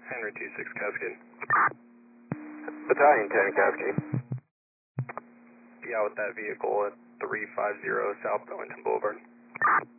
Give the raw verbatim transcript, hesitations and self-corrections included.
Henry two six Cascade. Battalion ten Cascade. Be out with that vehicle at three five zero South Billington Boulevard.